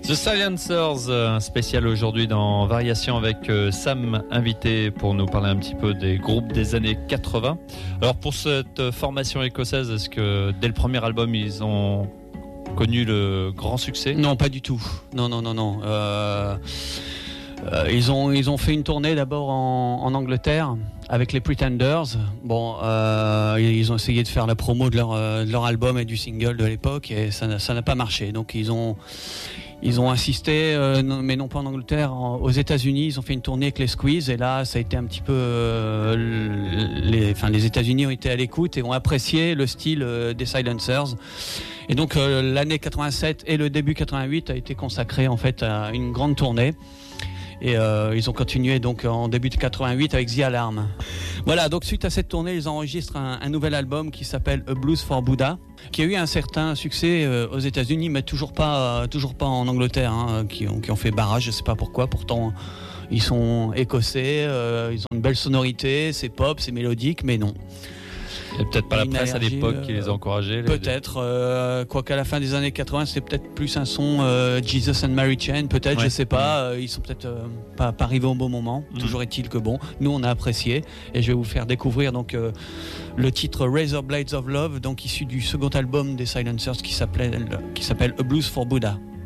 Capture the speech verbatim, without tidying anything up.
The Silencers, un spécial aujourd'hui dans Variation avec euh, Sam, invité pour nous parler un petit peu des groupes des années quatre-vingts. Alors pour cette formation écossaise, est-ce que dès le premier album ils ont connu le grand succès ? Non, pas du tout. Non, non, non, non. Euh, euh, ils ont ils ont fait une tournée d'abord en, en Angleterre avec les Pretenders. Bon, euh, ils ont essayé de faire la promo de leur de leur album et du single de l'époque et ça n'a, ça n'a pas marché. Donc ils ont Ils ont insisté, euh, non, mais non pas en Angleterre, en, aux États-Unis. Ils ont fait une tournée avec les Squeeze et là, ça a été un petit peu. Euh, les, enfin, les États-Unis ont été à l'écoute et ont apprécié le style euh, des Silencers. Et donc, euh, l'année quatre-vingt-sept et le début quatre-vingt-huit a été consacré en fait à une grande tournée. Et euh, ils ont continué donc en début de quatre-vingt-huit avec The Alarm. Voilà, donc suite à cette tournée, ils enregistrent un, un nouvel album qui s'appelle A Blues for Buddha, qui a eu un certain succès euh, aux États-Unis, mais toujours pas, euh, toujours pas en Angleterre, hein, qui, ont, qui ont fait barrage, je sais pas pourquoi. Pourtant, ils sont écossais, euh, ils ont une belle sonorité, c'est pop, c'est mélodique, mais non. Il n'y a peut-être pas la presse à l'époque euh, qui les a encouragés. Les... Peut-être, euh, quoiqu'à la fin des années quatre-vingts, c'était peut-être plus un son euh, Jesus and Mary Chain, peut-être, ouais. Je sais pas. Euh, ils sont peut-être euh, pas, pas arrivés au bon moment. Mm. Toujours est-il que bon, nous on a apprécié et je vais vous faire découvrir donc euh, le titre Razor Blades of Love, donc issu du second album des Silencers qui s'appelle qui s'appelle A Blues for Buddha.